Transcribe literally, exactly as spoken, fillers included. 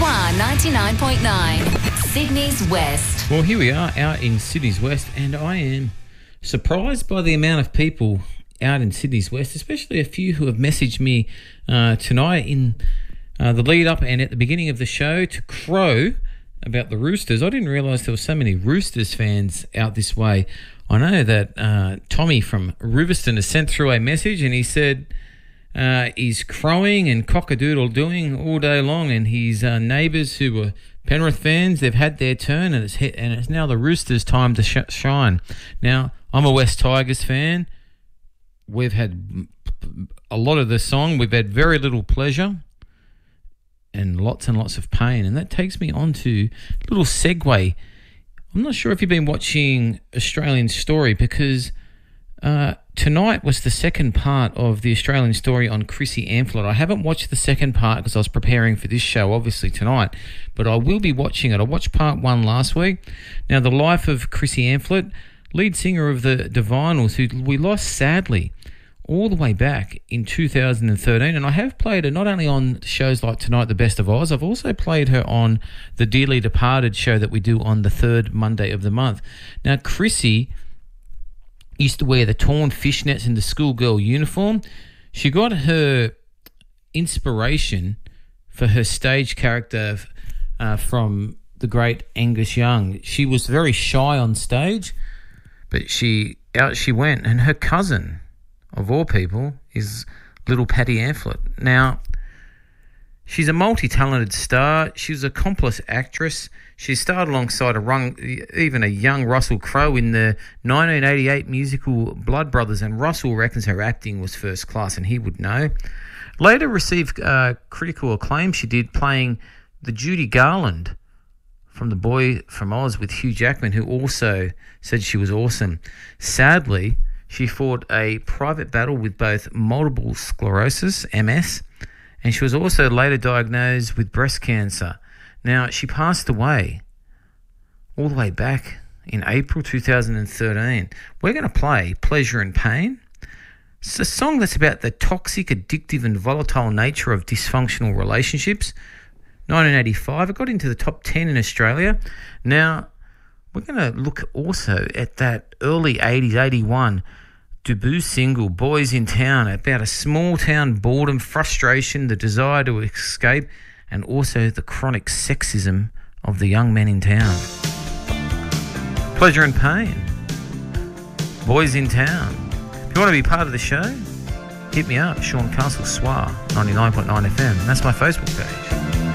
Swa ninety-nine point nine, Sydney's West. Well, here we are out in Sydney's West, and I am surprised by the amount of people out in Sydney's West, especially a few who have messaged me uh, tonight in uh, the lead up and at the beginning of the show to crow about the Roosters. I didn't realise there were so many Roosters fans out this way. I know that uh, Tommy from Riverston has sent through a message, and he said uh, he's crowing and cock-a-doodle-doing all day long, and his uh, neighbours who were Penrith fans, they've had their turn, and it's hit, and it's now the Roosters' time to sh- shine. Now, I'm a West Tigers fan. We've had a lot of the song. We've had very little pleasure and lots and lots of pain. And that takes me on to a little segue. I'm not sure if you've been watching Australian Story, because uh, tonight was the second part of the Australian Story on Chrissy Amphlett. I haven't watched the second part because I was preparing for this show, obviously, tonight. But I will be watching it. I watched part one last week. Now, the life of Chrissy Amphlett, lead singer of the Divinals, who we lost sadly all the way back in two thousand thirteen. And I have played her not only on shows like Tonight, The Best of Oz, I've also played her on the Dearly Departed show that we do on the third Monday of the month. Now, Chrissy used to wear the torn fishnets in the schoolgirl uniform. She got her inspiration for her stage character uh, from the great Angus Young. She was very shy on stage, but she out she went, and her cousin, of all people, is little Patty Amphlett. Now, she's a multi-talented star. She was an accomplished actress. She starred alongside a rung, even a young Russell Crowe in the nineteen eighty-eight musical Blood Brothers, and Russell reckons her acting was first class, and he would know. Later received uh, critical acclaim. She did playing the Judy Garland from The Boy from Oz with Hugh Jackman, who also said she was awesome. Sadly, she fought a private battle with both multiple sclerosis, M S, and she was also later diagnosed with breast cancer. Now, she passed away all the way back in April two thousand thirteen. We're going to play Pleasure and Pain. It's a song that's about the toxic, addictive and volatile nature of dysfunctional relationships. nineteen eighty-five, it got into the top ten in Australia. Now, we're going to look also at that early eighties, eighty-one debut single, Boys in Town, about a small town boredom, frustration, the desire to escape, and also the chronic sexism of the young men in town. Pleasure and Pain, Boys in Town. If you want to be part of the show, hit me up, Sean Castle, Swa ninety-nine point nine F M. That's my Facebook page.